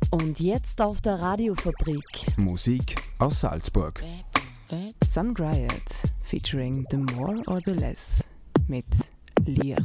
Und jetzt auf der Radiofabrik. Musik aus Salzburg. Sun Riot featuring The More or the Less mit Licht.